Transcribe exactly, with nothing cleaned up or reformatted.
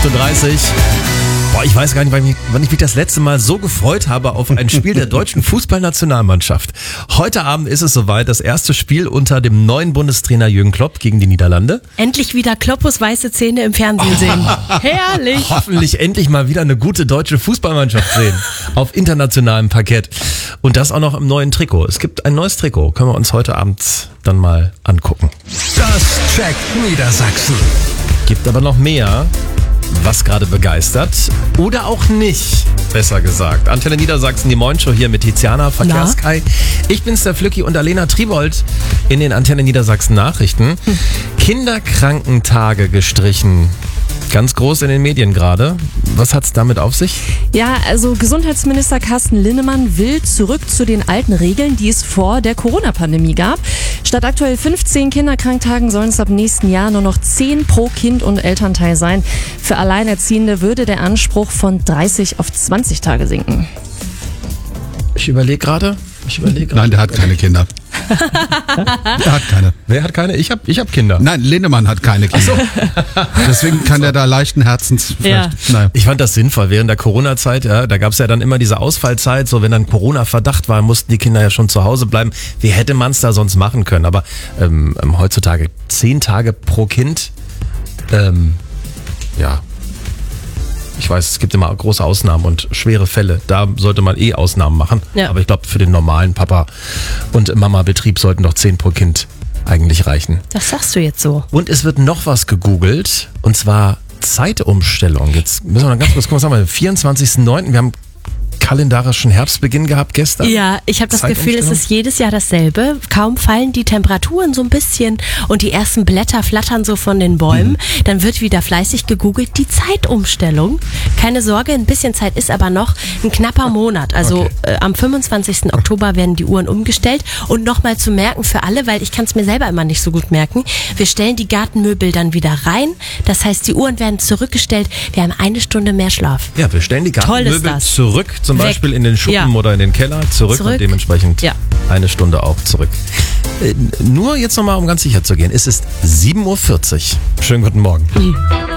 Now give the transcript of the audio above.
acht Uhr dreißig. Boah, ich weiß gar nicht, wann ich, wann ich mich das letzte Mal so gefreut habe auf ein Spiel der deutschen Fußballnationalmannschaft. Heute Abend ist es soweit, das erste Spiel unter dem neuen Bundestrainer Jürgen Klopp gegen die Niederlande. Endlich wieder Kloppos weiße Zähne im Fernsehen sehen. Herrlich. Hoffentlich endlich mal wieder eine gute deutsche Fußballmannschaft sehen. Auf internationalem Parkett. Und das auch noch im neuen Trikot. Es gibt ein neues Trikot. Können wir uns heute Abend dann mal angucken. Das checkt Niedersachsen. Gibt aber noch mehr, was gerade begeistert. Oder auch nicht, besser gesagt. Antenne Niedersachsen, die Morning Show hier mit Tiziana, Verkehrskai. Ich bin's, der Flücki, und Alena Tribold in den Antenne Niedersachsen Nachrichten. Hm. Kinderkrankentage gestrichen. Ganz groß in den Medien gerade. Was hat's damit auf sich? Ja, also Gesundheitsminister Carsten Linnemann will zurück zu den alten Regeln, die es vor der Corona-Pandemie gab. Statt aktuell fünfzehn Kinderkranktagen sollen es ab nächsten Jahr nur noch zehn pro Kind und Elternteil sein. Für Alleinerziehende würde der Anspruch von dreißig auf zwanzig Tage sinken. Ich überlege gerade. Ich überlege gerade. Nein, der hat keine Kinder. Er hat keine. Wer hat keine? Ich habe ich hab Kinder. Nein, Lindemann hat keine Kinder. So. Deswegen kann der da leichten Herzens ja. Nein. Ich fand das sinnvoll während der Corona-Zeit. Ja, da gab es ja dann immer diese Ausfallzeit. So, wenn dann Corona-Verdacht war, mussten die Kinder ja schon zu Hause bleiben. Wie hätte man es da sonst machen können? Aber ähm, heutzutage zehn Tage pro Kind. Ähm, ja. Ich weiß, es gibt immer große Ausnahmen und schwere Fälle. Da sollte man eh Ausnahmen machen. Ja. Aber ich glaube, für den normalen Papa- und Mama-Betrieb sollten doch zehn pro Kind eigentlich reichen. Das sagst du jetzt so. Und es wird noch was gegoogelt, und zwar Zeitumstellung. Jetzt müssen wir noch ganz kurz gucken, was haben wir? vierundzwanzigsten neunten Wir haben kalendarischen Herbstbeginn gehabt gestern. Ja, ich habe das Gefühl, es ist jedes Jahr dasselbe. Kaum fallen die Temperaturen so ein bisschen und die ersten Blätter flattern so von den Bäumen, mhm. dann wird wieder fleißig gegoogelt, die Zeitumstellung. Keine Sorge, ein bisschen Zeit ist aber noch, ein knapper Monat. Also okay. äh, am fünfundzwanzigsten Oktober werden die Uhren umgestellt. Und nochmal zu merken für alle, weil ich kann es mir selber immer nicht so gut merken, wir stellen die Gartenmöbel dann wieder rein. Das heißt, die Uhren werden zurückgestellt. Wir haben eine Stunde mehr Schlaf. Ja, wir stellen die Gartenmöbel zurück, zum Weg. Beispiel in den Schuppen ja. oder in den Keller, zurück, zurück. Und dementsprechend ja. eine Stunde auch zurück. Äh, nur jetzt nochmal, um ganz sicher zu gehen, es ist sieben Uhr vierzig. Schönen guten Morgen. Mhm.